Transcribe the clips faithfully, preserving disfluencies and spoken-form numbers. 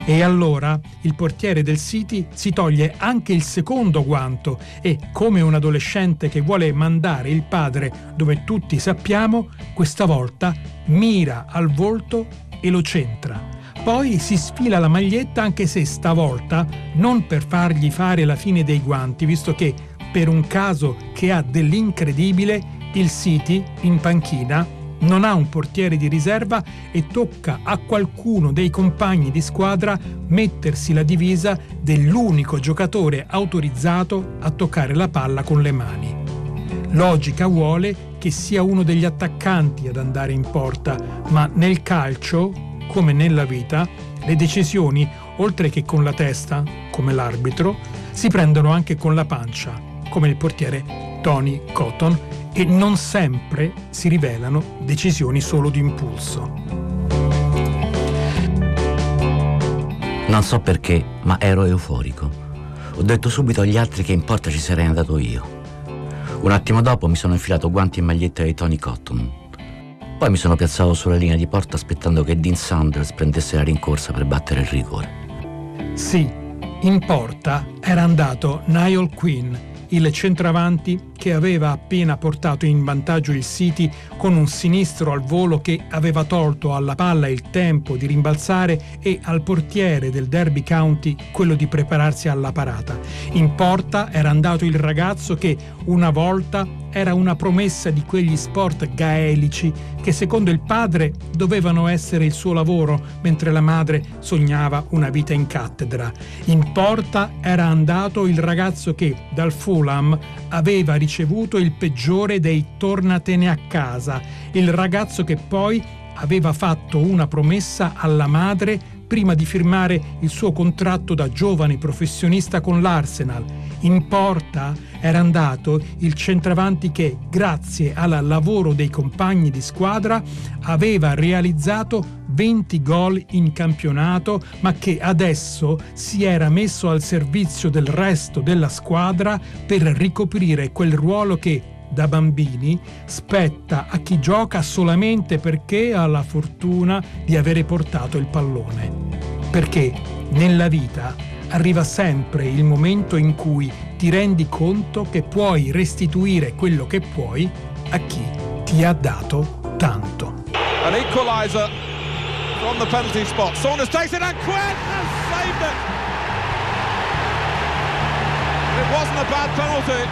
E allora il portiere del City si toglie anche il secondo guanto e, come un adolescente che vuole mandare il padre dove tutti sappiamo, questa volta mira al volto e lo centra. Poi si sfila la maglietta, anche se stavolta non per fargli fare la fine dei guanti, visto che, per un caso che ha dell'incredibile, il City in panchina non ha un portiere di riserva e tocca a qualcuno dei compagni di squadra mettersi la divisa dell'unico giocatore autorizzato a toccare la palla con le mani. Logica vuole che sia uno degli attaccanti ad andare in porta, ma nel calcio, come nella vita, le decisioni, oltre che con la testa, come l'arbitro, si prendono anche con la pancia, come il portiere Tony Cotton, e non sempre si rivelano decisioni solo di impulso. Non so perché, ma ero euforico. Ho detto subito agli altri che in porta ci sarei andato io. Un attimo dopo mi sono infilato guanti e maglietta di Tony Cotton. Poi mi sono piazzato sulla linea di porta aspettando che Dean Saunders prendesse la rincorsa per battere il rigore. Sì, in porta era andato Niall Quinn, il centravanti che aveva appena portato in vantaggio il City con un sinistro al volo che aveva tolto alla palla il tempo di rimbalzare e al portiere del Derby County quello di prepararsi alla parata. In porta era andato il ragazzo che una volta era una promessa di quegli sport gaelici che secondo il padre dovevano essere il suo lavoro, mentre la madre sognava una vita in cattedra. In porta era andato il ragazzo che dal Fulham aveva ricevuto il peggiore dei tornatene a casa, il ragazzo che poi aveva fatto una promessa alla madre prima di firmare il suo contratto da giovane professionista con l'Arsenal. In porta era andato il centravanti che, grazie al lavoro dei compagni di squadra, aveva realizzato venti gol in campionato, ma che adesso si era messo al servizio del resto della squadra per ricoprire quel ruolo che, da bambini, spetta a chi gioca solamente perché ha la fortuna di avere portato il pallone. Perché nella vita arriva sempre il momento in cui ti rendi conto che puoi restituire quello che puoi a chi ti ha dato tanto. An equalizer from the penalty spot. Saunders takes it and Quinn has saved it. It wasn't a bad penalty.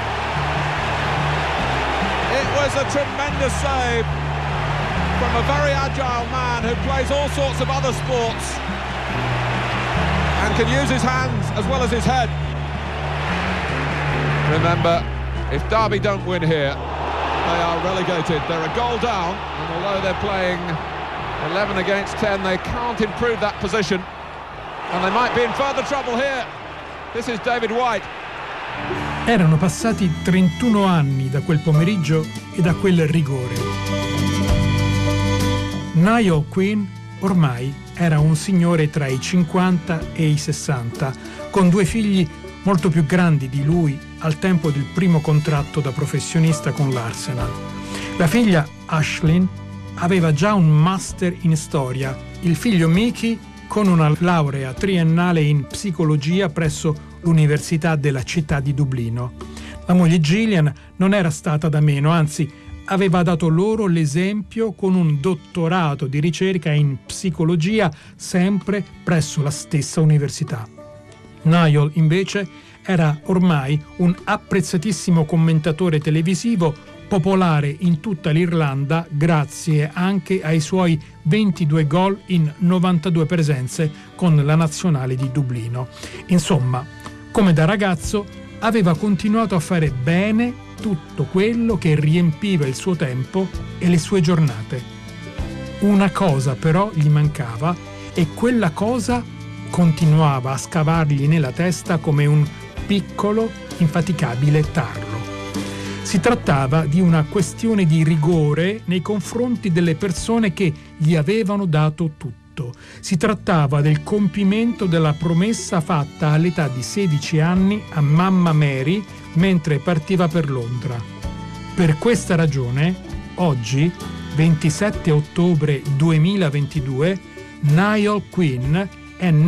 It was a tremendous save from a very agile man who plays all sorts of other sports and can use his hands as well as his head. Remember, if Derby don't win here, they are relegated. They're a goal down, and although they're playing eleven against ten, they can't improve that position, and they might be in further trouble here. This is David White. Erano passati trentuno anni da quel pomeriggio e da quel rigore. Niall Quinn ormai era un signore tra i cinquanta e i sessanta, con due figli molto più grandi di lui al tempo del primo contratto da professionista con l'Arsenal. La figlia Ashlyn aveva già un master in storia, il figlio Mickey con una laurea triennale in psicologia presso l'Università della città di Dublino. La moglie Gillian non era stata da meno, anzi aveva dato loro l'esempio con un dottorato di ricerca in psicologia sempre presso la stessa università. Niall invece era ormai un apprezzatissimo commentatore televisivo popolare in tutta l'Irlanda grazie anche ai suoi ventidue gol in novantadue presenze con la nazionale di Dublino. Insomma, come da ragazzo aveva continuato a fare bene tutto quello che riempiva il suo tempo e le sue giornate. Una cosa però gli mancava e quella cosa continuava a scavargli nella testa come un piccolo, infaticabile tarlo. Si trattava di una questione di rigore nei confronti delle persone che gli avevano dato tutto. Si trattava del compimento della promessa fatta all'età di sedici anni a mamma Mary mentre partiva per Londra. Per questa ragione, oggi, ventisette ottobre duemilaventidue, Niall Quinn è